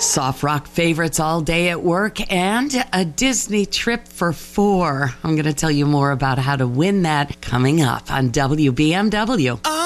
Soft rock favorites all day at work and a Disney trip for 4. I'm going to tell you more about how to win that coming up on WBMW.